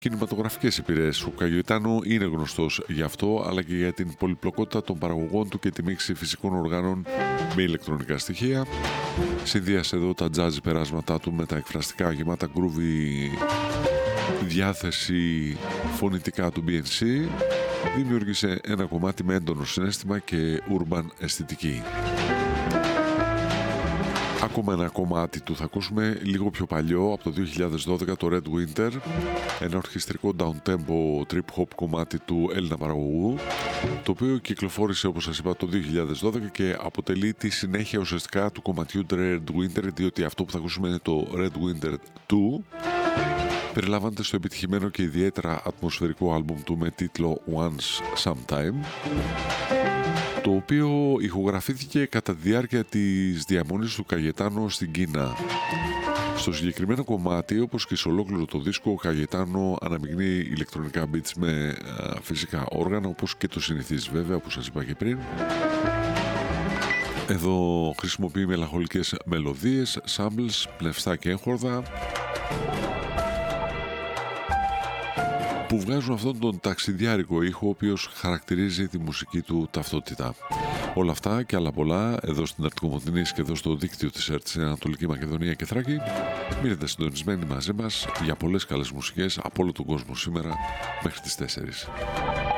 κινηματογραφικές επιρροές. Ο Καγιετάνο είναι γνωστός γι' αυτό, αλλά και για την πολυπλοκότητα των παραγωγών του και τη μίξη φυσικών οργάνων με ηλεκτρονικά στοιχεία. Συνδύασε εδώ τα jazz περάσματά του με τα εκφραστικά γεμάτα groovy διάθεση φωνητικά του BNC. Δημιούργησε ένα κομμάτι με έντονο συναίσθημα και urban αισθητική. Ακόμα ένα κομμάτι του θα ακούσουμε λίγο πιο παλιό, από το 2012, το Red Winter, ένα ορχιστρικό down-tempo trip-hop κομμάτι του Έλληνα παραγωγού, το οποίο κυκλοφόρησε, όπως σας είπα, το 2012 και αποτελεί τη συνέχεια ουσιαστικά του κομματιού Red Winter, διότι αυτό που θα ακούσουμε είναι το Red Winter 2, περιλαμβάνεται στο επιτυχημένο και ιδιαίτερα ατμοσφαιρικό άλμπουμ του με τίτλο Once Sometime, το οποίο ηχογραφήθηκε κατά τη διάρκεια της διαμονής του Καγιετάνο στην Κίνα. Στο συγκεκριμένο κομμάτι, όπως και σε ολόκληρο το δίσκο, ο Καγιετάνο αναμειγνύει ηλεκτρονικά beats με φυσικά όργανα, όπως και το συνηθίζει βέβαια, όπως σας είπα και πριν. Εδώ χρησιμοποιεί μελαγχολικές μελωδίες, samples, πλευστά και έγχορδα, που βγάζουν αυτόν τον ταξιδιάρικο ήχο, ο οποίος χαρακτηρίζει τη μουσική του ταυτότητα. Όλα αυτά και άλλα πολλά εδώ στην Αρτικομοτηνής και εδώ στο δίκτυο της ΕΡΤ στην Ανατολική Μακεδονία και Θράκη. Μείνετε συντονισμένοι μαζί μας για πολλές καλές μουσικές από όλο τον κόσμο σήμερα μέχρι τις 4.